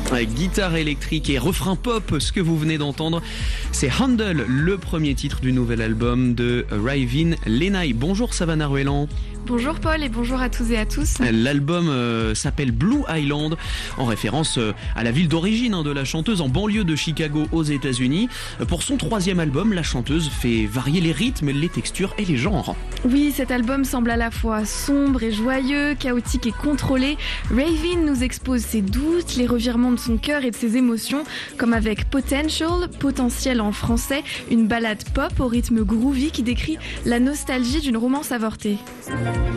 Guitare électrique et refrain pop, ce que vous venez d'entendre, c'est Handle, le premier titre du nouvel album de Raivin Lenai. Bonjour Savannah Ruelan. Bonjour Paul et bonjour à tous et à tous. L'album s'appelle Blue Island, en référence à la ville d'origine de la chanteuse en banlieue de Chicago aux États-Unis. Pour son troisième album, la chanteuse fait varier les rythmes, les textures et les genres. Oui, cet album semble à la fois sombre et joyeux, chaotique et contrôlé. Raivin nous expose ses doutes, les revirements de son cœur et de ses émotions, comme avec Potentiel en français, une ballade pop au rythme groovy qui décrit la nostalgie d'une romance avortée.